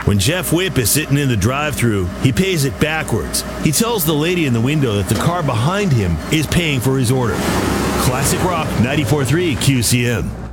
When Jeff Whip is sitting in the drive-thru, he pays it backwards. He tells the lady in the window that the car behind him is paying for his order. Classic Rock 94.3 QCM.